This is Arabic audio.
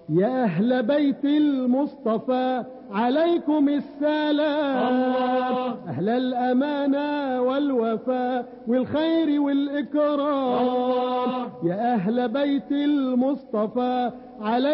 يا أهل بيت المصطفى عليكم السلام الله. أهل الأمانة والوفاء والخير والإكرام الله. يا أهل بيت المصطفى عليكم